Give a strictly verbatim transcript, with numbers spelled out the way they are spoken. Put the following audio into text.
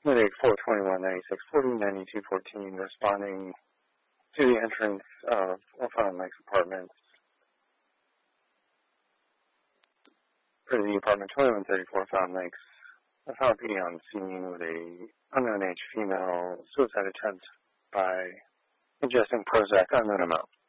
Unit four twenty-one ninety-six forty ninety-two fourteen, responding to the entrance of Fountain Lakes Apartments for the apartment twenty-one thirty-four Fountain Lakes. I found P D on scene with a unknown age female suicide attempt by ingesting Prozac unknown amount.